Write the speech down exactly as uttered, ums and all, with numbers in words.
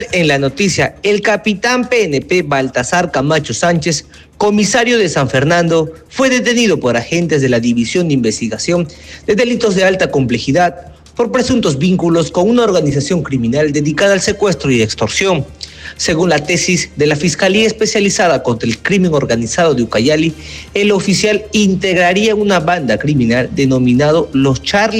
En la noticia, el capitán P N P Baltasar Camacho Sánchez, comisario de San Fernando, fue detenido por agentes de la División de Investigación de Delitos de Alta Complejidad por presuntos vínculos con una organización criminal dedicada al secuestro y extorsión. Según la tesis de la Fiscalía Especializada contra el Crimen Organizado de Ucayali, el oficial integraría una banda criminal denominado Los Charlie